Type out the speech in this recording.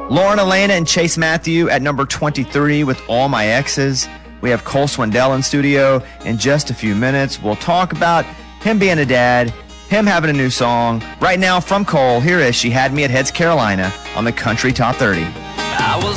Lauren Elena and Chase Matthew at number 23 with All My Exes. We have Cole Swindell in studio. In just a few minutes, we'll talk about him being a dad, him having a new song. Right now from Cole, here is She Had Me at Heads Carolina on the Country Top 30. I was